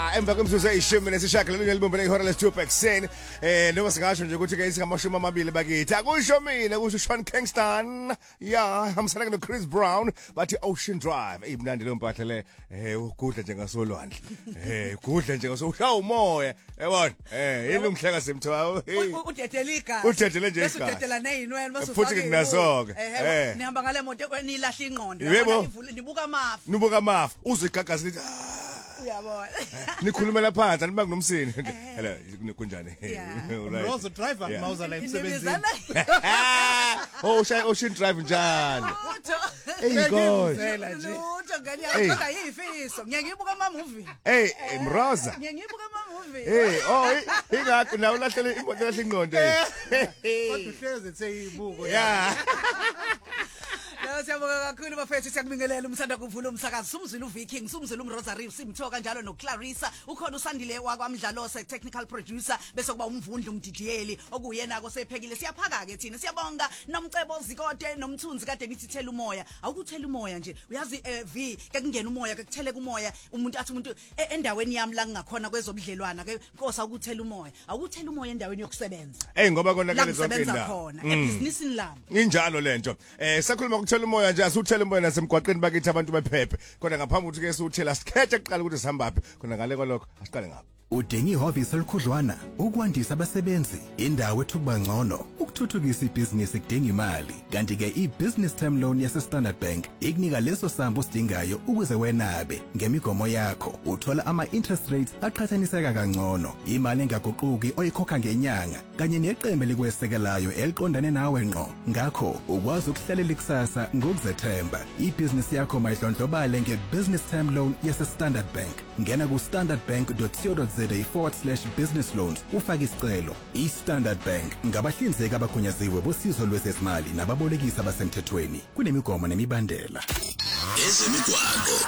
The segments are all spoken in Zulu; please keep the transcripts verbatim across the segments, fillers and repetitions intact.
emva kwemzuzu eyishumi nesishagalolunye libumbene ihora lesithupha ekuseni eh noma singasho nje ukuthi ke isingamashumi amabili bakithi akusho mina kusho Sean Kingston ya hamsana no Chris Brown bathi Ocean Drive imnandi lo mpahla le eh ukudla nje ngasolwandle eh ukudla nje ngasoshaya umoya yabona eh yini umhleka simthiwa udedela igama udedela nje igama udedela neyinwele masufaka futhi kunazoke eh nihamba ngale moto ekwenilahla ingqondo yabona nibuka amafu nibuka amafu uzigagaza lithi uyabona nikhulumela phansi aniba kunomsini hela kunjani Rose driver mawuza la emsebenzini oh shay Ocean Drive njani hey god lutho ngani yakho yifiso ngiyayibuka ama movie hey Mroza ngiyayibuka ama movie hey oh ingakho nawe lahlele imoto lahle ingqondo kodwa uhleze seyibuko yeah Siyabonga kakhulu bafethu siyakubingelela umsanda kuvula umsakazi Sumzulu Viking Sumzulu uMrosary simthoka kanjalo noClarissa ukhona uSandile wakwamdlalo se technical producer bese kuba umvundlu umdidiyeli okuyena ko sephekile siyaphaka ke thina siyabonga nomcebo zikode nomthunzi kade nithithela umoya awukuthela umoya nje uyazi V ke kungena umoya ke kuthele kumoya umuntu athi umuntu endaweni yami la ngingakhona kwezobudlelwana ke Nkosi awukuthela umoya awukuthela umoya endaweni yokusebenza hey ngoba konakele zonke indawo khona ebusinessini lami injalo lento eh sakhuluma ukuthela umoya nje asuthela umoya nasemgwaqeni bakithi abantu bephephe kodwa ngaphambi ukuthi ke suthela sikhethe kuqala ukuthi sihambaphi khona ngale kwalokho asiqale ngapha Udinga ihhovisi elikhudlwana ukwandisa abasebenzi indawo ethukuba ngcono ukuthuthukisa ibhizinisi kudinga imali kanti ke ibusiness term loan yase Standard Bank ikunika leso sambu sidingayo ukuze wenabe ngemigomo yakho uthola ama interest rates aqhathaniseka kangcono imali engaguquki oyikhokha ngenyanga kanye neqembe likwesekelayo eliqondane nawe ngqo ngakho ukwazi ukuhlalela ikusasa ngokuzethemba ibhizinisi yakho mayidlondlobale ngebusiness term loan yase Standard Bank ngena ku standardbank dot co dot za forward slash business loans ufake isicelo iStandard Bank ngabahlinzeki abakhonyaziwe bosizo lwezezimali nababolekisi abasemthethweni kunemigomo nemibandela ezemigwaqo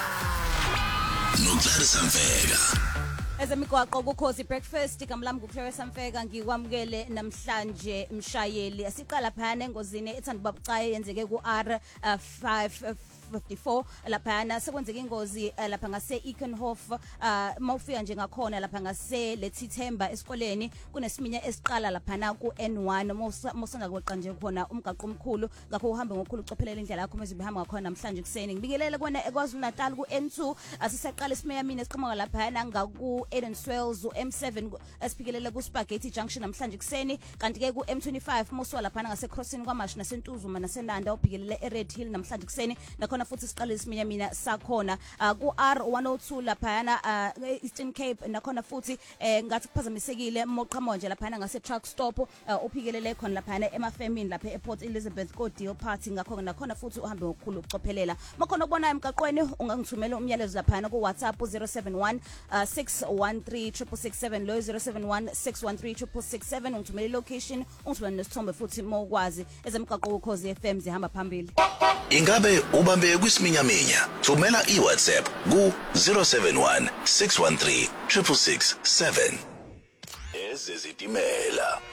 nokuhlalisa mfeka Ezemigwaqo kukhosi breakfast kamlami kuClarissa Mfeka ngikwamukele namhlanje mshayeli asiqala phana engozini ethanda babucaye yenzeke ku R five fifty-four lapha sekwenzeka ingozi lapha ngase Ekenhof mawufika nje ngakhona lapha ngase leThithemba esikoleni kunesiminya esiqala lapha na ku N one mosanga kweqa nje khona umgaqo omkhulu ngakho uhambe ngokukhulu ucophelela indlela yakho mase bihamba ngakhona namhlanje kuseni ngibingelele kwena eKwaZulu Natal ku N two asiseqala isimeya mina esiqhamuka lapha na ngaku Eden Swells u M seven esiphikelele ku Spaghetti Junction namhlanje kuseni kanti ke ku M twenty-five moswa lapha ngase crossing kwaMashi naseNtuzuma naseNanda ubhikelele eRed Hill namhlanje kuseni nakhona futhi siqala isiminya mina sakhona ku R one oh two lapha na Eastern Cape nakhona futhi ngathi kuphazamisekile moqhamo nje lapha ngase truck stop uphikelele khona lapha emafemini lapha ePort Elizabeth ko Deal Party ngakho nakhona futhi uhambe ngokukhulu ukucophelela makhona ukubona emgaqweni ungangithumela umyalezo lapha ku WhatsApp zero seven one six one three six six seven lo zero seven one six one three six six seven ungithumela ilocation ungithumela nesithombe futhi mawukwazi ezemgaqo ukhozi F M zihamba phambili Ingabe ubambe kwisiminyaminya thumela iWhatsApp ku zero seven one six one three six six seven ezezitimela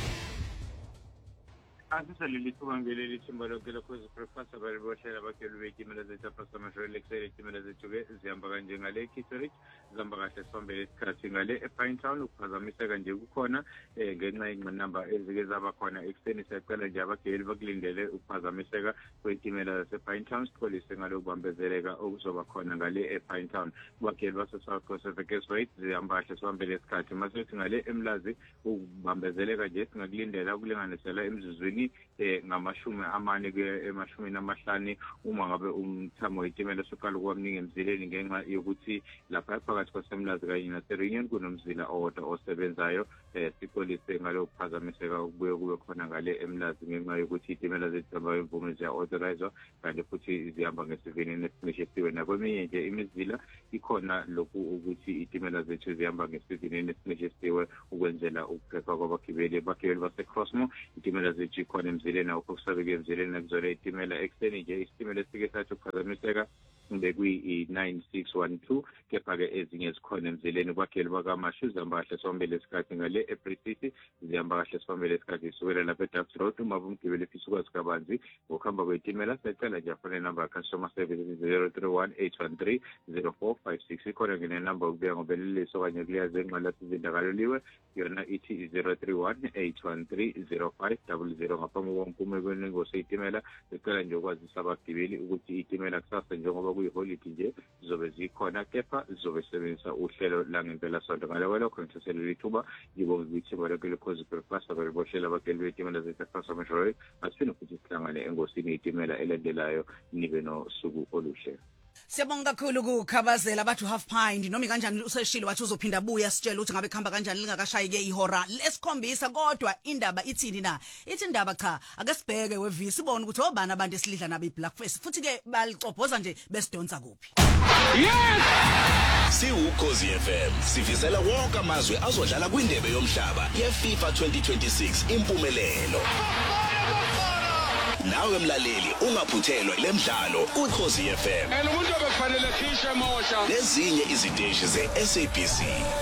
Asisalili kubambeleli thimba lonke lokhozi breakfast abalibohlela bakelu betimela zethu apasamashwele eksele timela zethu ke zihamba kanje ngale Kitteridge zihamba kahle sibambele isikhathi ngale ePinetown ukuphazamiseka nje kukhona ngenxa yenqinamba ezike zaba khona ekseni siyacela nje abageli bakulindele ukuphazamiseka kwetimela zasePinetown sikolise ngalo kubambezeleka okuzoba khona ngale ePinetown abageli base South Coast Expressway zihamba kahle sibambele isikhathi masithi ngale eMlazi ukubambezeleka nje singakulindela ukulinganisela emzuzwini eh ngamashumi amane ke emashumi namahlanu uma ngabe umthamo wetimela soqala kwamningi emzileni ngenxa yokuthi lapha phakathi kwasemlazi kanye naseReunion kunomzila owodwa osebenzayo eh sikolise ngalo kuphazamiseka ukubuye kube khona ngale emlazi ngenxa yokuthi itimela zethu imvume ziya authorized kanti futhi zihamba ngesivinini esincishisiwe nakweminye nje imizila ikhona lokhu ukuthi itimela zethu zihamba ngesivinini esincishisiwe ukwenzela ukuphepha kwabagibeli abagibeli base Crossmore itimela zethu khona emzileni awukusabeke emzileni nakuzole itimela ekseni nje isitimela esike sathi ukuphazamiseka bekuyi nine six one two kepha ke ezinye zikhona emzeleni kwakhele bakamashu zihamba kahle sombele isikhathi ngale ePrecisi zihamba kahle sombele isikhathi isukela lapha eDuffs Road uma umgibeli efisa ukwazi kabanzi ngokuhamba kwetimela secela nje afune number ya customer service zero three one eight one three zero four five six ikhona ngene number ukubuya ngobeleliso kanye kuliyaze enqala sizindakaloliwe yona ithi zero three one eight one three zero five zero zero ngaphambi konkume kwenengosi itimela secela nje ukwazisa abagibeli ukuthi itimela kusasa njengoba kuyiholiday nje zobe zikhona kepha zobe sebenzisa uhlelo langempela sonto ngale kwelo khontsesele lithuba yibo ukuthi balekele cause breakfast abalibohlela abagibeli betimela zeFirst Metro asifuna ukuthi sihlangane engosini itimela elandelayo nibe no suku oluhle. Siyabonga kakhulu ukukhabazela abathu half pint noma kanjani useshilo wathi uzophinda buya sitshela ukuthi ngabe khamba kanjani lingakashayi ke ihora lesikhombisa kodwa indaba ithini na ithi indaba cha ake sibheke wevisi sibone ukuthi obani abantu esilidla nabe blackface futhi ke balicobhoza nje besidonsa kuphi. Yes! Siwukhozi F M sivizela wonke amazwe azodlala kwindebe yomhlaba yeFIFA twenty twenty-six impumelelo. Nawe mlaleli ungaphuthelwa lemidlalo uKhosi F M. And umuntu obefanele khishe emosha. Lezinye iziteshi ze-S A B C.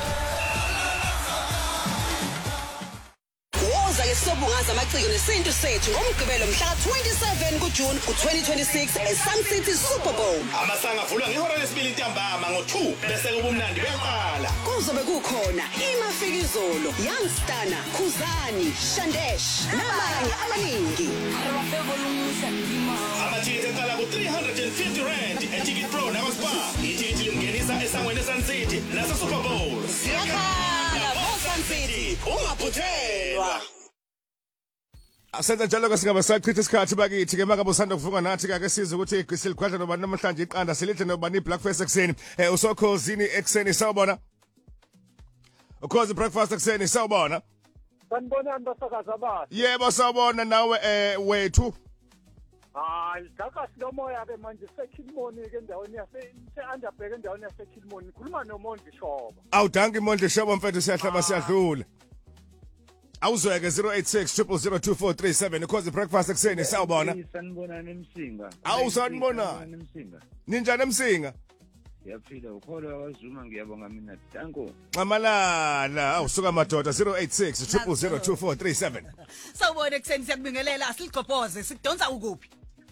Woza ke sobungaza amaciko nesintu sethu ngomgqibelo mhla twenty-seven kuJune ku-twenty twenty-six eSun City Super Bowl. Amasanga avulwa ngehora lesibili ntambama ngo-two bese kubumnandi beqala. Kuzobe kukhona imafikizolo, Youngstana, Khuzani, Shandesh nabanye abaningi. Amathikithi eqala ku-three hundred fifty rand eTicket Pro nakuSpar. Ithikithi lingenisa esangweni eSun City nase-Super Bowl. Siyakhala boSun City ungaphuthelwa. Asenza njalo ke singaba sachitha isikhathi bakithi ke makabe usanda kuvuka nathi ke sizwe ukuthi igqisile khwadla nobani namhlanje iqanda silithe nobani blackface ekseni eh usokhozini ekseni sawubona ukhozi breakfast ekseni sawubona sanibonani basakaza bathi yebo sawubona nawe eh wethu hayi ngaka sinomoya ke manje seKilmoni ke endaweni yase Underberg endaweni yase Kilmoni khuluma noMondli Shoba awudanki Mondli Shoba mfethu siyahlaba siyadlula awuzweke zero eight six zero zero zero two four three seven ukhozi breakfast ekseni sawubona sanibonani emsinga awusanibona emsinga ninjani emsinga yaphila ukholo waZuma ngiyabonga mina danko Ngamalala awusuka madoda zero eight six zero zero zero two four three seven Sawubona ekseni siyakubingelela asiligqobhoze sikudonsa ukuphi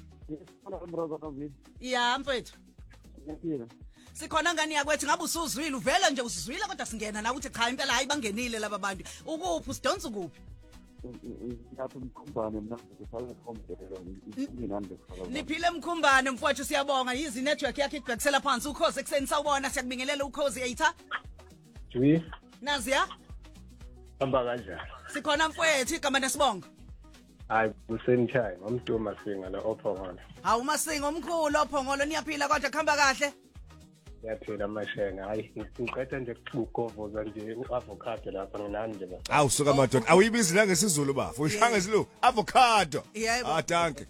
Ya mfethu Sikhona ngani yakwethu ngabe usuzwile uvela nje usizwile kodwa singena na ukuthi cha impela hayi bangenile laba bantu ukuphi usidonsa ukuphi lapho umkhumbane mina ngifaka khombela Niphile emkhumbane mfowethu siyabonga yizi network yakhe igqeksela phansi ukhozi ekseni sawubona siyakubingelela ukhozi eight Jwi Nazia hamba kanjani Sikhona mfowethu igama nesibongo Hayi kusenchayi ngomduma singa la ophongolo Hawu masingo omkhulu ophongolo niyaphila kodwa khamba kahle Yaphila amashenga hayi ngiqeda nje ukugovoza nje uavocado lapha nginani nje baba awusuka madoda awuyibizi la ngesizulu bafu ushanga isilu avocado ah danke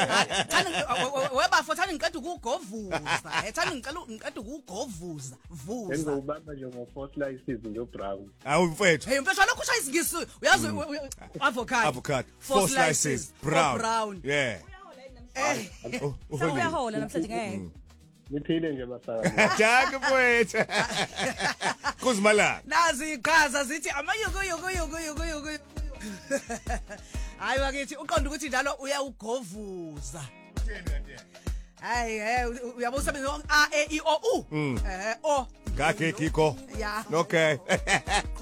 weba fothani ngiqeda ukugovuza ethani ngicela ngiqeda ukugovuza vuza Enzo ubamba nje ngo four slices nje brown awu mfethu hey mfethu lokho ushaya isingisi uyazi avocado avocado four slices brown yeah eh uyahola namhlanje ngeke Niphile nje basaka Danke mfethu Kuzimalanga Nazi iqhaza zithi amayuku yuku yuku yuku yuku Hayi bakithi uqonda ukuthi njalo uyawugovuza Hayi eh uyabusa benzo A E I O U eh o Ngakhe kiko Yeah Okay